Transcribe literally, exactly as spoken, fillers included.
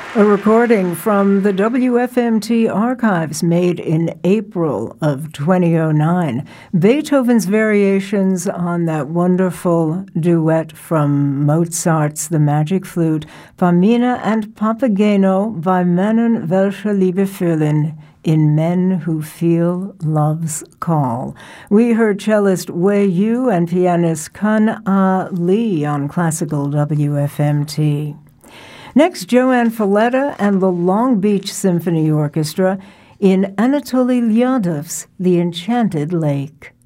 A recording from the W F M T archives made in April of twenty oh nine. Beethoven's variations on that wonderful duet from Mozart's The Magic Flute, Pamina and Papageno by Männen welche Liebe fühlen, in Men Who Feel Love's Call. We heard cellist Wei Yu and pianist Kun Ah Lee on classical W F M T. Next, Joanne Falletta and the Long Beach Symphony Orchestra in Anatoly Lyadov's The Enchanted Lake.